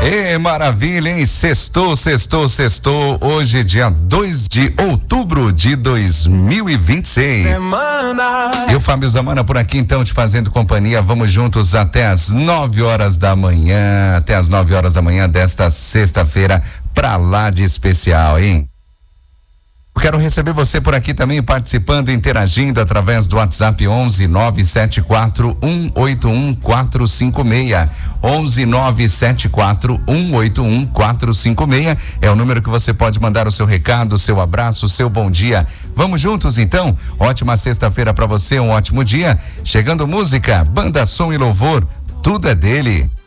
Maravilha, hein? Sextou. Hoje, dia 2 de outubro de 2026. Eu, Fábio Zamana, por aqui, então, te fazendo companhia. Vamos juntos até as 9 horas da manhã. Até as 9 horas da manhã desta sexta-feira, pra lá de especial, hein? Quero receber você por aqui também, participando, interagindo através do WhatsApp 11-974-181-456. 11-974-181-456 é o número que você pode mandar o seu recado, o seu abraço, o seu bom dia. Vamos juntos, então? Ótima sexta-feira para você, um ótimo dia. Chegando música, banda, som e louvor, tudo é dele.